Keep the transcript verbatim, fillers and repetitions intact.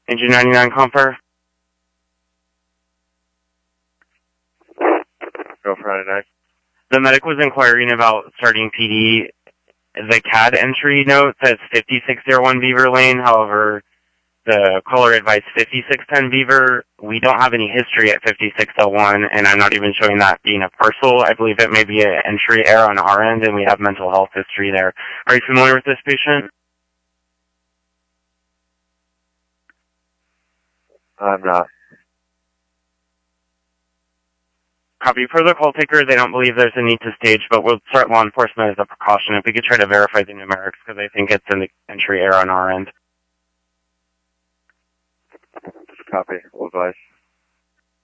Engine ninety-nine Comper. Go Friday night. The medic was inquiring about starting P D. The C A D entry note says fifty-six oh one Beaver Lane. However, the caller advised fifty-six ten Beaver. We don't have any history at fifty-six oh one, and I'm not even showing that being a parcel. I believe it may be an entry error on our end, and we have mental health history there. Are you familiar with this patient? I'm not. Copy. Per the call taker, they don't believe there's a need to stage, but we'll start law enforcement as a precaution. If we could try to verify the numerics, because I think it's an entry error on our end. Copy. We'll advise.